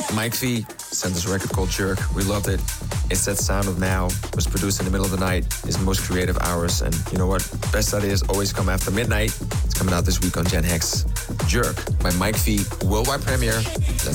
Mike V sent us a record called Jerk. We loved it. It's that sound of now. It was produced in the middle of the night. His most creative hours. And you know what? Best ideas always come after midnight. It's coming out this week on Gen Hex. Jerk by Mike V. Worldwide premiere. Let's